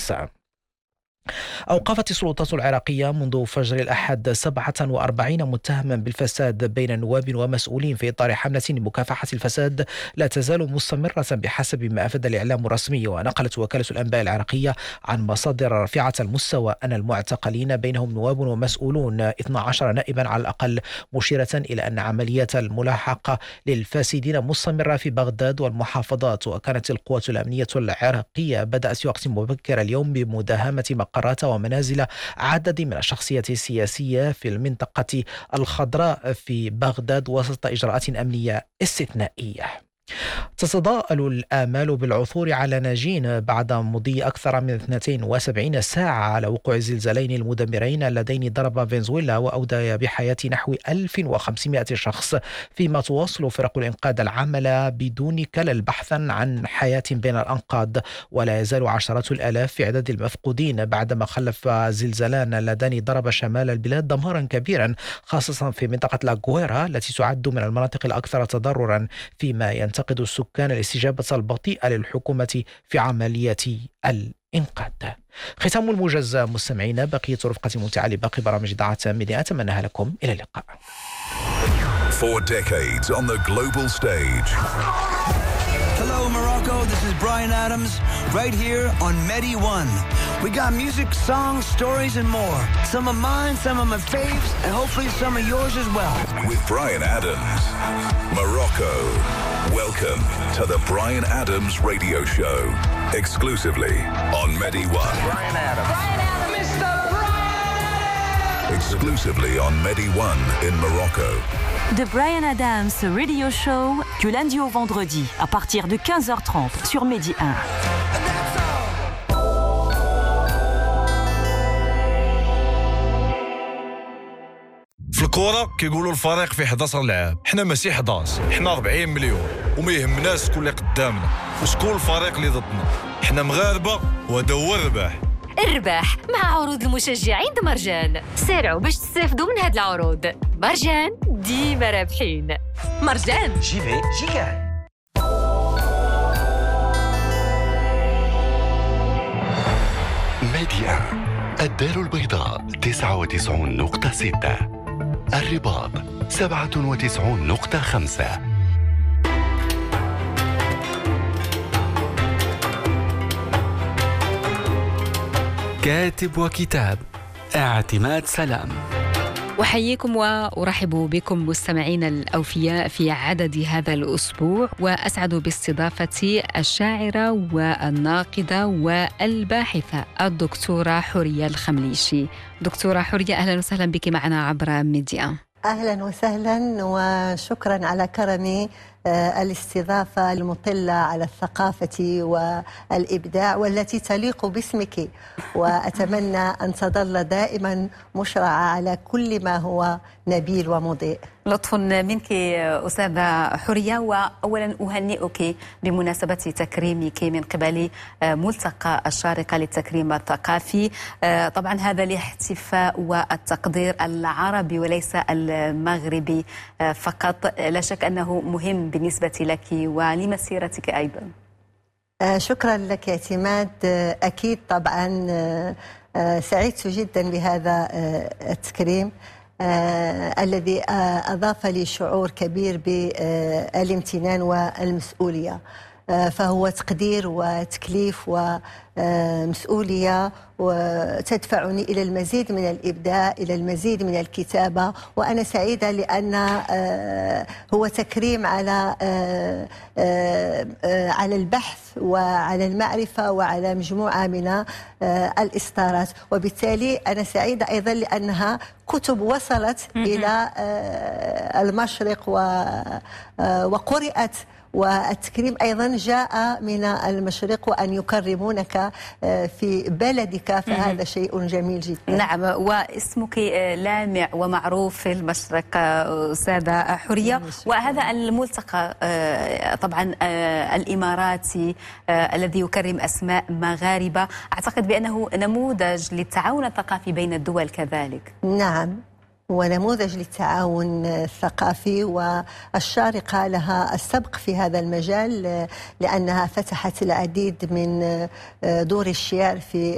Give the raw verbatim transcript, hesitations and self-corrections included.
شخص. أوقفت السلطات العراقية منذ فجر الأحد سبعة وأربعين متهما بالفساد بين نواب ومسؤولين في إطار حملة لمكافحة الفساد لا تزال مستمرة بحسب ما أفاد الإعلام الرسمي. ونقلت وكالة الأنباء العراقية عن مصادر رفيعة المستوى أن المعتقلين بينهم نواب ومسؤولون اثنا عشر نائبا على الأقل، مشيرة إلى أن عملية الملاحقة للفاسدين مستمرة في بغداد والمحافظات. وكانت القوات الأمنية العراقية بدأت في وقت مبكر اليوم بمداهمة مقرات ومنازل عدد من الشخصيات السياسية في المنطقة الخضراء في بغداد وسط إجراءات أمنية استثنائية. تتضاءل الآمال بالعثور على ناجين بعد مضي أكثر من اثنتين وسبعين ساعة على وقوع الزلزالين المدمرين اللذين ضربا فنزويلا وأوديا بحياة نحو ألف وخمسمائة شخص، فيما تواصل فرق الإنقاذ العمل بدون كلل بحثا عن حياة بين الأنقاض. ولا يزال عشرات الآلاف في عدد المفقودين بعدما خلف زلزالان اللذان ضرب شمال البلاد دمارا كبيرا، خاصة في منطقة لاغويرا التي تعد من المناطق الأكثر تضررا، فيما ينتقد السكان الاستجابة البطيئة للحكومة في عملية الإنقاذ. ختام الموجز مستمعين، بقية رفقة ممتعة لباقي برامج إذاعة ميديا، أتمنى لكم إلى اللقاء. For decades on the global stage. Hello Morocco, this is Bryan Adams right here on Medi One. We got music, songs, stories and more. Some of mine, some of my faves, and hopefully some of yours as well. With Bryan Adams, Morocco. Welcome to the Bryan Adams Radio Show, exclusively on Medi One. Bryan Adams. Bryan Adams. Mister Bryan. Exclusively on Medi One in Morocco. The Bryan Adams Radio Show, du lundi au vendredi, à partir de quinze heures trente sur Medi un. في الكورة كيقولوا الفريق فيه إحدى عشر لاعب، حنا ماشي إحدى عشر، حنا أربعين مليون، وما يهمناش شكون اللي قدامنا وشكون الفريق اللي ضدنا، حنا مغاربة وهذا هو الرباح. الرباح مع عروض المشجعين د مرجان. سارعوا باش تستافدوا من هاد العروض. مرجان ديما رابحين. مرجان جي في جي كان. ميديا الدار البيضاء تسعة وتسعين نقطة ستة، الرباط سبعة وتسعين نقطة خمسة. كاتب وكتاب اعتماد سلام. أحييكم وأرحب بكم مستمعين الأوفياء في عدد هذا الأسبوع، وأسعد باستضافة الشاعرة والناقدة والباحثة الدكتورة حورية الخمليشي. دكتورة حورية، أهلا وسهلا بك معنا عبر ميديا. أهلا وسهلا وشكرا على كرم الاستضافة المطلة على الثقافة والإبداع والتي تليق باسمك، وأتمنى أن تظل دائما مشرعة على كل ما هو نبيل ومضيء. لطف منك أستاذة حورية، وأولا أهنئك بمناسبة تكريمك من قبل ملتقى الشارقة للتكريم الثقافي. طبعا هذا الاحتفاء والتقدير العربي وليس المغربي فقط، لا شك أنه مهم بالنسبة لك ولمسيرتك أيضا. شكرا لك اعتماد. أكيد طبعا سعدت جدا بهذا التكريم آه الذي آه أضاف لي شعور كبير بالامتنان والمسؤولية. آه فهو تقدير وتكليف ومسؤولية وتدفعني إلى المزيد من الإبداع، إلى المزيد من الكتابة. وأنا سعيدة لأن آه هو تكريم على آه آه آه على البحث وعلى المعرفة وعلى مجموعة من آه الإصدارات، وبالتالي أنا سعيدة أيضا لأنها كتب وصلت إلى آه المشرق وقرأت، والتكريم أيضا جاء من المشرق، وأن يكرمونك في بلدك فهذا شيء جميل جدا. نعم، واسمك لامع ومعروف في المشرق أستاذة حورية. وهذا الملتقى طبعا الإماراتي الذي يكرم أسماء مغاربة، أعتقد بأنه نموذج للتعاون الثقافي بين الدول كذلك. نعم، ونموذج للتعاون الثقافي، والشارقة لها السبق في هذا المجال لأنها فتحت العديد من دور الشعر في